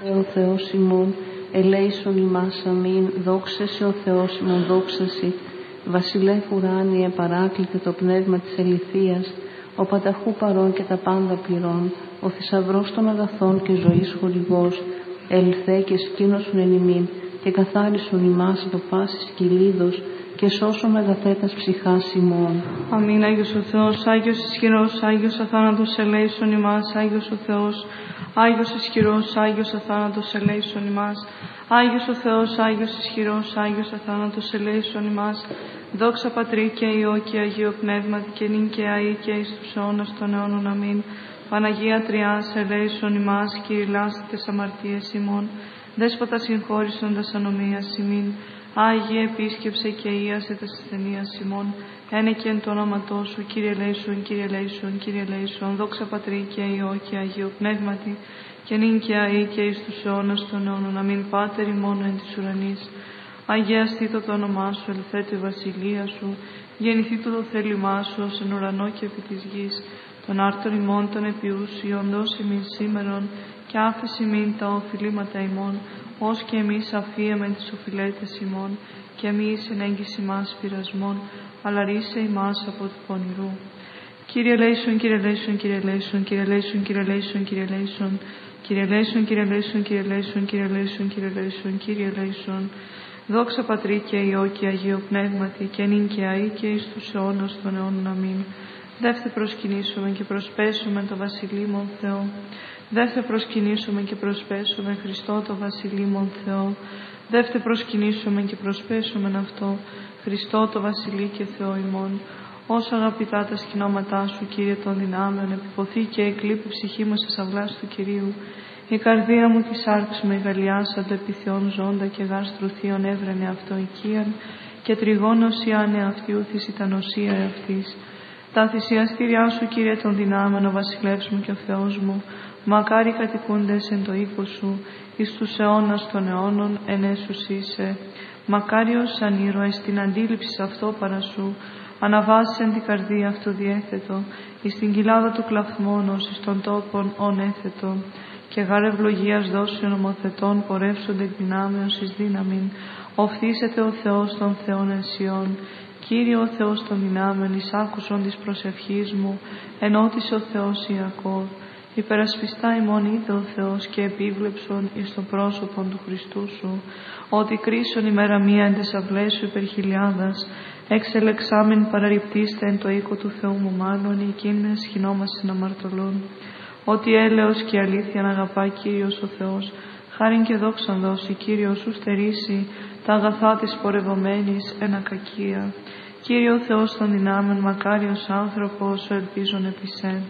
ο Θεός ημών, ελέησον ημάς αμήν, δόξεσαι ο Θεός ημών, δόξεσαι. Βασιλεύ ουράνιε, παράκλητε το πνεύμα της αληθείας, ο πανταχού παρών και τα πάντα πληρών, ο θησαυρός των αγαθών και ζωής χορηγός, ελθέ και σκήνωσον εν ημίν, και καθάρισον ημάς από πάσης κυλίδος, και σώσον αγαθέτας ψυχάς ημών. Αμήν. Άγιος ο Θεός, Άγιος ισχυρός, Άγιος αθάνατος, ελέησον ημάς. Άγιος ο Θεός, Άγιος ισχυρός, Άγιος αθάνατος, ελέησον ημάς. Άγιος ο Θεός, Άγιος ισχυρός, Άγιος αθάνατος, ελέησον ημάς. Δόξα Πατρί και Υιό και Αγίο Πνεύματι, και νυν και αεί και εις τους αιώνας των αιώνων. Αμήν. Παναγία Τριάς, ελέησον ημάς, κηρυλάσσετε τες αμαρτίες ημών. Δέσποτα συγχώρησον τας ανομίας ημίν. Άγιε επίσκεψε και ίασε τας ασθενείας ημών. Ένε και εν το όνοματό σου, Κύριε ελέησον, Κύριε ελέησον, Κύριε ελέησον. Δόξα Πατρί και Υιό και Αγίο Πνεύματι, και νυν και αεί και εις τους αιώνας των αιώνων. Αμήν. Πάτερ ημών εν της ουρανής, αγιαστήτω το όνομά σου, ελθέτω η βασιλεία σου, γεννηθήτω το θέλημά σου, ως εν ουρανό και επί της γης. Των άρτων ημών των επιούσιων, δώσει ημίν σήμερον, και άφεση ημίν τα οφειλήματα ημών, ως και εμείς αφίεμεν τις οφειλέτες ημών, και εμείς εν έγκυση μας πειρασμών, αλλά ρίσε ημάς από του πονηρού. Κύριε ελέησον, Κύριε ελέησον, Κύριε ελέησον, Κύριε ελέησον, Κύριε ελέησον, Κύριε ελέησον, Κύριε ελέησον, Κύριε ελέησον, Κύριε ελέησον, Κύριε ελέησον, Κύριε ελέησον, Κύριε ελέησον. Δόξα Πατρί και Υιό και Αγίο Πνεύματι, και νυν και αεί και εις τους αιώνας των αιώνων. Αμήν. Δεύτε προσκυνήσουμε και προσπέσουμε το Βασιλείμον Θεό. Δεύτε προσκυνήσουμε και προσπέσουμε Χριστό το Βασιλείμον Θεό. Δεύτε προσκυνήσουμε και προσπέσουμε αυτό, Χριστό το Βασιλεί και Θεό ημών. Όσο αγαπητά τα σκηνώματά σου, Κύριε των δυνάμεων, επιποθεί και εκλείπει η ψυχή μου σε αυλάς του Κυρίου. Η καρδία μου της άρξ με γαλιάσαντο επιθεών ζώντα, και γάστρου θείων έβρενε αυτό οικίαν, και τριγώνος ιάνε αυτή ούθης ήταν οσία εαυτής. Τα θυσιαστήριά σου, Κύριε των δυνάμεων, ο Βασιλεύς μου και ο Θεός μου, μακάρι κατοικούντες εν το οίκο σου, εις τους αιώνας των αιώνων εν έσους είσαι. Μακάριος σαν ήρωες την αντίληψη αυτό παρασού, αναβάσεν την καρδία αυτού διέθετο, εις την κοιλάδα του κλαθμόνος, εις των τόπων ον έθετο, και γάρ ευλογίας δώσεων ομοθετών πορεύσονται εκ δυνάμεως εις δύναμην, οφθήσεται ο Θεός των Θεών ενσιών. Κύριε ο Θεός των δυνάμεων, εις άκουσον της προσευχής μου, ενώτησε ο Θεός Ιακώβ. Υπερασπιστά ημών είδε ο Θεός και επίβλεψον εις το πρόσωπον του Χριστού σου, ότι κρίσον ημέρα μία εν τες αυλές σου υπερχιλιάδας, εξελεξάμεν παραρριπτήστε εν το οίκο του Θεού μου μάλλον, εκείνες σχηνόμασιν αμαρτωλών. Ότι έλεος και αλήθεια να αγαπά Κύριος ο Θεός, χάριν και δόξαν δώσει Κύριος σου στερήσει τα αγαθά της πορευομένης εν ακακία. Κύριε ο Θεός των δυνάμεων, μακάριος άνθρωπος, ο ελπίζων επί σε.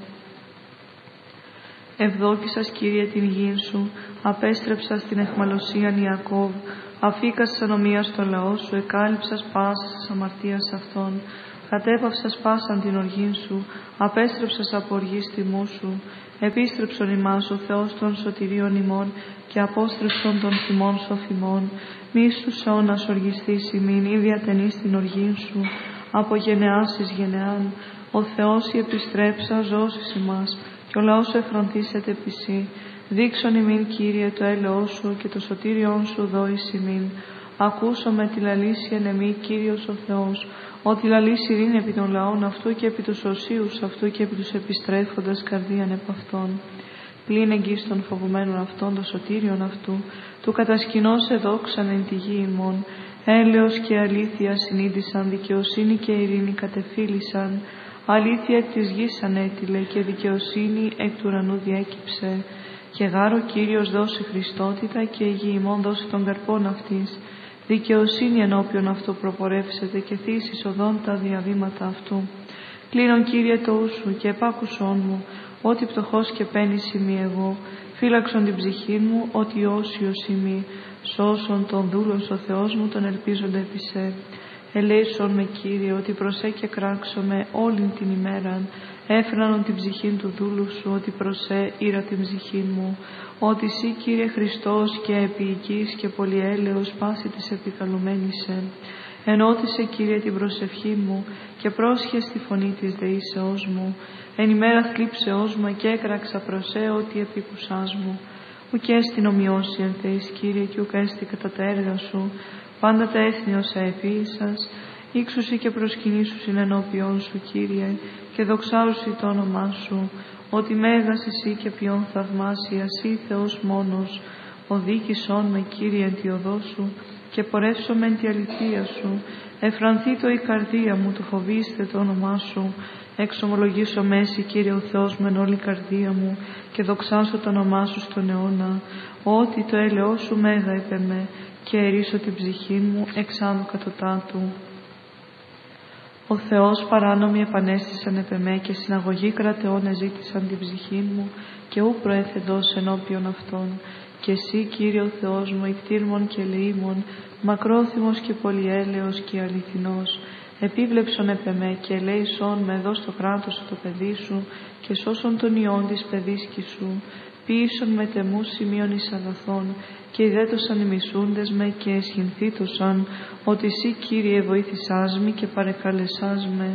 Ευδόκησας, Κύριε, την γην σου, απέστρεψας την εχμαλωσίαν Ιακώβ, αφήκας ανομία στο λαό σου, εκάλυψας πάσας αμαρτίας αυτών, κατέπαυσας πάσαν την οργήν σου, απέστρεψας από οργής τιμού σου, επίστρεψον ημάς ο Θεός των σωτηρίων ημών, και απόστρεψον των θυμών σοφημών, μη στους αιώνας οργιστής ημίν, ή διατενείς την οργήν σου, από γενεάς εις γενεάν. Ο Θεός η επιστρέψα ζώσεις ημάς, και ο λαός σου εφροντίσεται επί σύ. Δείξον ημίν, Κύριε, το έλεος σου και το σωτήριόν σου δώης ημίν. Ακούσομαι τη λαλήσει εν εμή, Κύριος ο Θεός, ότι λαλήσει ειρήνη επί των λαών αυτού και επί τους οσίους αυτού και επί τους επιστρέφοντας καρδίαν επ' αυτών. Πλην εγγύς των φοβουμένων αυτών, το σωτήριον αυτού, του κατασκηνώσε δόξαν εν τη γη ημών. Έλεος και αλήθεια συνείδησαν, δικαιοσύνη και ειρήνη κατεφύλησαν. Αλήθεια εκ της γης ανέτειλε, και δικαιοσύνη εκ του ουρανού διέκυψε. Και γάρο Κύριος δώσει Χριστότητα, και η γη ημών δώσει των καρπών αυτής. Δικαιοσύνη ενώπιον αυτού προπορεύσεται, και θύσεις οδόν τα διαβήματα αυτού. Κλείνον, Κύριε, το ου σου και επάκουσόν μου, ότι πτωχός και πένης ημί εγώ. Φύλαξον την ψυχή μου, ότι όσιος ημί. Σώσον τον δούλος ο Θεός μου, τον ελπίζονται επί σε. Ελέησον με, Κύριε, ότι προσέ και κράξομαι όλην την ημέραν. Έφρανον την ψυχήν του δούλου σου, ότι προσέ ήρα την ψυχήν μου. Ότι σύ, Κύριε Χριστός, και επιοικής και πολυέλεος πάση της επικαλουμένησε. Ενώτισε, Κύριε, την προσευχή μου, και πρόσχε στη φωνή της δεήσεώς μου. Εν ημέρα θλίψεώς μου, και έκραξα προσέ ότι επίκουσάς μου. ουκ έστιν ομοιώσει εν Θεής, Κύριε, και ουκ έστι κατά τα έργα σου. Πάντα τα έθνη όσα επίησας, ύξουσι και προσκυνήσουσιν ενώπιον σου, Κύριε, και δοξάζουσι το όνομά σου, ότι μέγας εσύ και ποιον θαυμάσια, εσύ Θεός μόνος, οδήγησόν με, Κύριε, εν τη οδό σου, και πορεύσομαι εν τη αληθεία σου. Εφρανθεί το η καρδία μου, το φοβήστε το όνομά σου. Εξομολογήσω μέση, Κύριε ο Θεός, μεν όλη η καρδία μου, και δοξάσω το όνομά σου στον αιώνα. Ότι το έλεό σου μέγα είπε με, και ερίσω την ψυχή μου εξάνου κατωτάτου. Ο Θεός παράνομοι επανέστησαν επ' εμέ, και συναγωγή κρατεών εζήτησαν την ψυχή μου, και ου προέθεντος ενώπιον αυτών. Και εσύ, Κύριε ο Θεός μου, εκτήρμον και ελεήμον, μακρόθυμος και πολυέλεος και αληθινός, επίβλεψον επ' εμέ και ελέησον με εδώ στο κράτος σου το παιδί σου, και σώσον τον ιόν της παιδίσκης σου. Ποίησον με τεμούς σημείων εις αγαθών, και ιδέτωσαν οι μισούντες με και εσχυνθήτωσαν, ότι εσύ, Κύριε, βοήθησάς μη και παρεκάλεσάς με.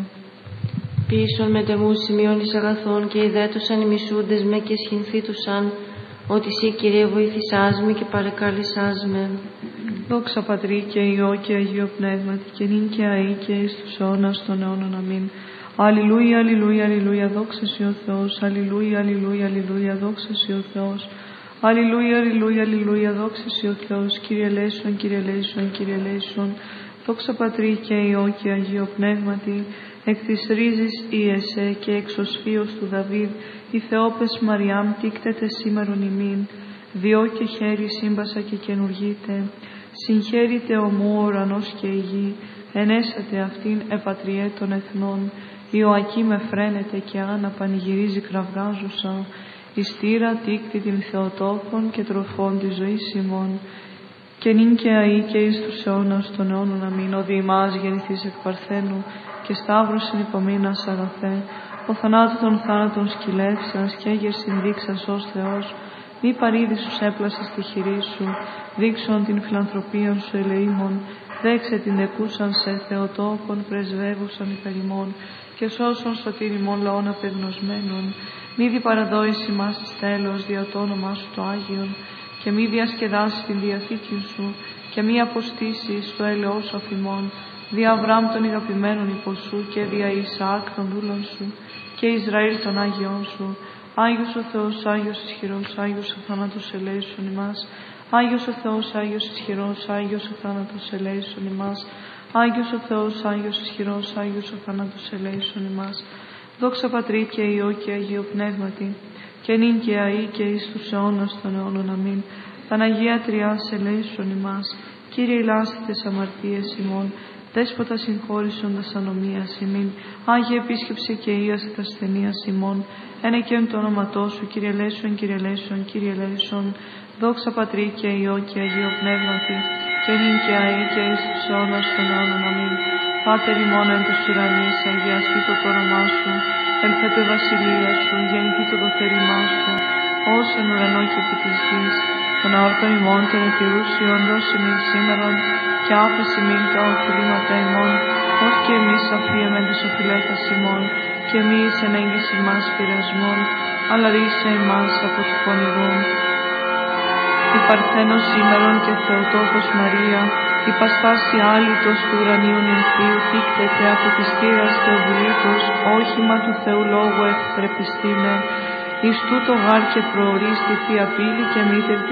Ποίησον με τεμούς σημείων εις αγαθών, και ιδέτωσαν οι μισούντες με και εσχυνθήτωσαν, ότι εσύ, Κύριε, βοήθησάς με και παρεκάλεσάς με. Δόξα Πατρί και Υιό και Αγίο Πνεύματι, και νυν και αεί και εις τους αιώνας των αιώνων. Αμήν. Αλληλούια, αλληλούια, αλληλούια, δόξα σοι ο Θεός. Αλληλούια, αλληλούια, αλληλούια, δόξα σοι ο Θεός. Αλληλούια, αλληλούια, αλληλούια, δόξα σοι ο Θεός. Κύριε ελέησον, Κύριε ελέησον, Κύριε ελέησον. Δόξα Πατρί και Υιό και Αγίο Πνεύματι, εκ της ρίζης Ιεσέ και εξ οσφίος του Δαβίδ, η Θεόπες Μαριάμ τίκτεται σήμερον ημίν, διό και χέρι σύμπασα και καινουργείται. Συγχαίρεται ομού ο ουρανός και η γη, ενέσατε αυτήν επατριέ των εθνών. Ιωακή με φρένεται και Άννα πανηγυρίζει κραυγάζουσα, η στήρα τίκτη την Θεοτόκον και τροφών της ζωής ημών. Και νυν και αεί και εις τους αιώνας των αιώνων. Αμήν. Οδη ημάς γεννηθείς εκ Παρθένου, και σταύρωσιν υπομείνας αγαθέ, ο θανάτου των θάνατων σκυλεύσας, και έγερ συνδείξας ως Θεός, μη παρήδησους έπλασες τη χειρή σου, δείξον την φιλανθρωπία σου ελεήμων, δέξε την εκούσαν σε Θεοτόκον, πρεσβεύουσαν υπερ ημών, και σώσον σωτήρ ημών λαών απεγνωσμένων, μη διπαραδόεις ημάς εις τέλος δια το όνομά σου το Άγιον, και μη διασκεδάσεις την διαθήκη σου, και μη αποστήσεις το έλεό σου αφημών, δια Αβραάμ των ηγαπημένων υπό σου, και δια Ισαάκ των δούλων σου, και Ισραήλ των Άγιών σου. Άγιος ο Θεός, Άγιος ισχυρός, Άγιος ο θάνατος ελέησον ημάς. Άγιος ο Θεός, Άγιος ισχυρός, Άγιος ο θάνατος ελέησον ημάς. Άγιος ο Θεός, Άγιος ισχυρός, Άγιος ο θάνατος ελέησον ημάς. Δόξα Πατρί και Υιό και Αγίο Πνεύματι, και νυν και αεί και εις τους αιώνας των αιώνων. Αμήν. Παναγία Τριάς ελέησον ημάς. Κύριε ηλάστη τες αμαρτίες ημών, Δέσποτα συγχώρησον τας ανομίας ημίν, Άγιε επίσκεψε και ίασε τας ασθενείας ημών, ένεκεν το όνοματό σου, Κύριε ελέησον, Κύριε ελέησον, Κύριε ελέησον. Δόξα Πατρί και Υιό και Αγίο Πνεύματι, και νυν και αεί και εις τους αιώνας των αιώνων. Αμήν. Πάτερ ημών εν τες ουρανείς, αγιαστήτω το όνομά σου, ελθέτω η βασιλεία σου, γεννηθήτω το θέλημά σου, ως εν ουρανό και επί της γης. Των αόρτων ημών των επιρούσιων δώσε ημίν σήμερον, και άφεση ημίν τα οφειλήματα ημών, ως και εμείς αφίεμεν τις οφειλέτας ημών, και μη εις ενέγγιση ημάς πειρασμών, αλλά ρίσε ημάς από του πονηρού. Η Παρθένος σήμερον και Θεοτόκος Μαρία, η πασπάση άλυτος του ουρανίου νυμφίου, τίκτεται από της στήρας Θεοβουλήτος, όχημα του Θεού Λόγου εκθρεπιστήνε, εις τούτο γάρ και προορίστη θεία πύλη και μήτερ